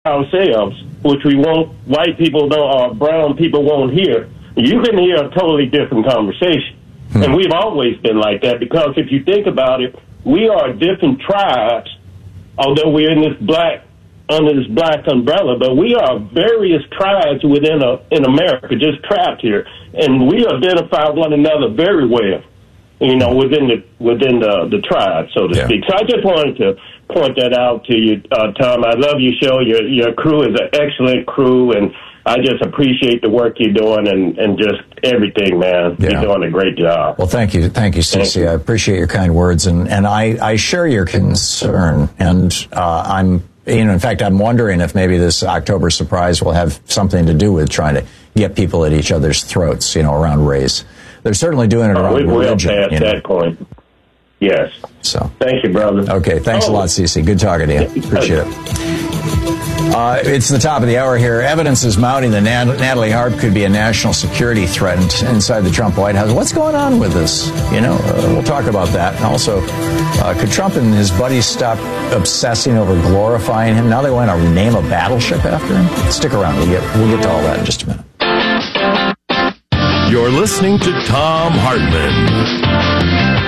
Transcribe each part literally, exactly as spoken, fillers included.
ourselves, which we won't, white people don't, or brown people won't hear, you can hear a totally different conversation. Hmm. And we've always been like that, because if you think about it, we are different tribes, although we're in this black, under this black umbrella, but we are various tribes within a, in America, just trapped here. And we identify one another very well, you know, within the within the, the tribe, so to yeah. speak. So I just wanted to point that out to you, uh, Tom. I love your show. Your your crew is an excellent crew, and I just appreciate the work you're doing and, and just everything, man. Yeah. You're doing a great job. Well, thank you. Thank you, Cece. I appreciate your kind words, and, and I, I share your concern, and uh, I'm, you know, in fact, I'm wondering if maybe this October surprise will have something to do with trying to get people at each other's throats, you know, around race. They're certainly doing it around oh, we religion. We'll pass you know. that point. Yes. So. Thank you, brother. Okay. Thanks oh. a lot, Cece. Good talking to you. Appreciate it. Uh, it's the top of the hour here. Evidence is mounting that Nat- Natalie Harp could be a national security threat inside the Trump White House. What's going on with this? You know, uh, we'll talk about that. And also, uh, could Trump and his buddies stop obsessing over glorifying him? Now they want to name a battleship after him? Stick around. We'll get, we'll get to all that in just a minute. You're listening to Thom Hartmann.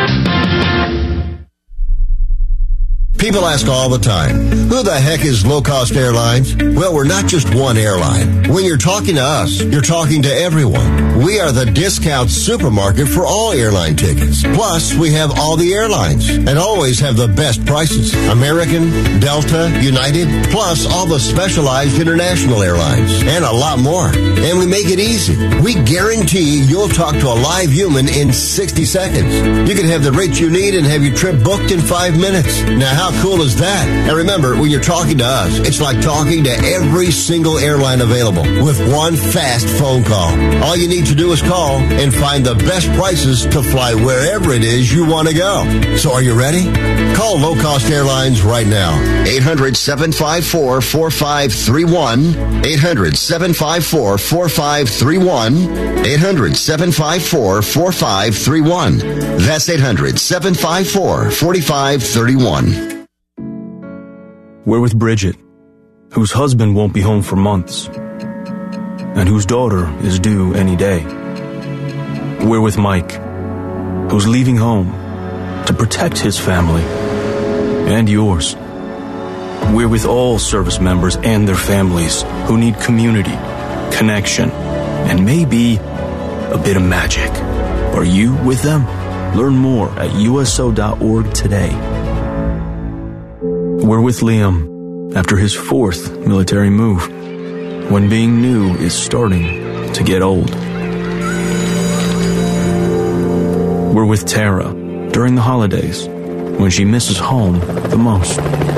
People ask all the time, who the heck is Low Cost Airlines? Well, we're not just one airline. When you're talking to us, you're talking to everyone. We are the discount supermarket for all airline tickets. Plus, we have all the airlines and always have the best prices. American, Delta, United, plus all the specialized international airlines and a lot more. And we make it easy. We guarantee you'll talk to a live human in sixty seconds. You can have the rate you need and have your trip booked in five minutes. Now, how cool is that? And remember, when you're talking to us, it's like talking to every single airline available with one fast phone call. All you need to do is call and find the best prices to fly wherever it is you want to go. So are you ready? Call Low Cost Airlines right now. eight hundred, seven five four, four five three one. eight hundred, seven five four, four five three one. eight hundred, seven five four, four five three one. That's eight hundred, seven five four, four five three one. We're with Bridget, whose husband won't be home for months, and whose daughter is due any day. We're with Mike, who's leaving home to protect his family and yours. We're with all service members and their families who need community, connection, and maybe a bit of magic. Are you with them? Learn more at U S O dot org today. We're with Liam after his fourth military move, when being new is starting to get old. We're with Tara during the holidays, when she misses home the most.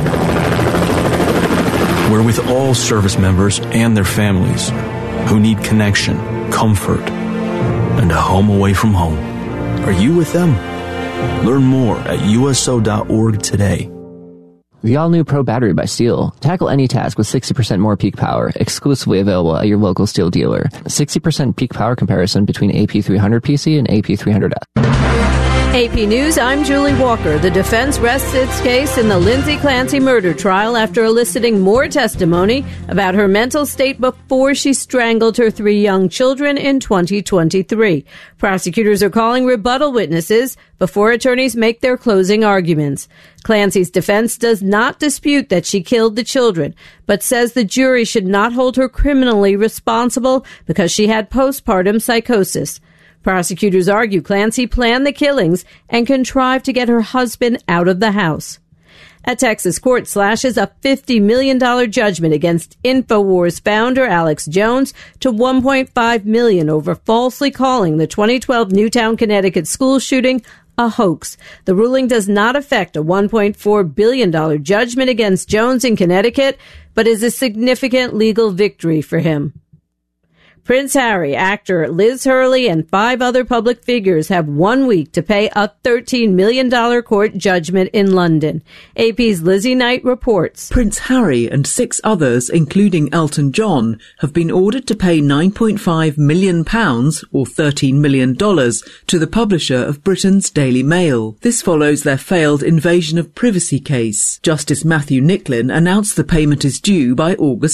We're with all service members and their families who need connection, comfort, and a home away from home. Are you with them? Learn more at U S O dot org today. The all-new Pro Battery by Steel. Tackle any task with sixty percent more peak power, exclusively available at your local Steel dealer. sixty percent peak power comparison between A P three hundred P C and A P three hundred F. A P News, I'm Julie Walker. The defense rests its case in the Lindsay Clancy murder trial after eliciting more testimony about her mental state before she strangled her three young children in twenty twenty-three. Prosecutors are calling rebuttal witnesses before attorneys make their closing arguments. Clancy's defense does not dispute that she killed the children, but says the jury should not hold her criminally responsible because she had postpartum psychosis. Prosecutors argue Clancy planned the killings and contrived to get her husband out of the house. A Texas court slashes a fifty million dollars judgment against InfoWars founder Alex Jones to one point five million dollars over falsely calling the twenty twelve Newtown, Connecticut school shooting a hoax. The ruling does not affect a one point four billion dollars judgment against Jones in Connecticut, but is a significant legal victory for him. Prince Harry, actor Liz Hurley, and five other public figures have one week to pay a thirteen million dollars court judgment in London. A P's Lizzie Knight reports. Prince Harry and six others, including Elton John, have been ordered to pay nine point five million pounds, or thirteen million dollars, to the publisher of Britain's Daily Mail. This follows their failed invasion of privacy case. Justice Matthew Nicklin announced the payment is due by August